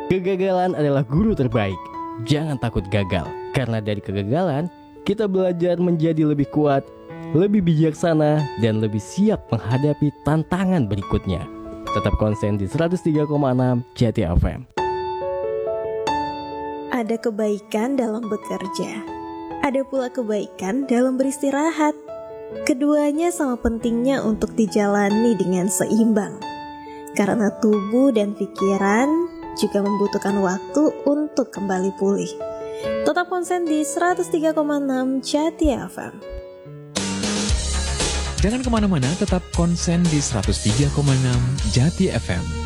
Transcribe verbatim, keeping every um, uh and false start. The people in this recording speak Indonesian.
Kegagalan adalah guru terbaik. Jangan takut gagal, karena dari kegagalan kita belajar menjadi lebih kuat, lebih bijaksana, dan lebih siap menghadapi tantangan berikutnya. Tetap konsen di seratus tiga koma enam Jati F M. Ada kebaikan dalam bekerja, ada pula kebaikan dalam beristirahat. Keduanya sama pentingnya untuk dijalani dengan seimbang, karena tubuh dan pikiran juga membutuhkan waktu untuk kembali pulih. Tetap konsen di seratus tiga koma enam Jati F M. Jangan kemana-mana, tetap konsen di seratus tiga koma enam Jati F M.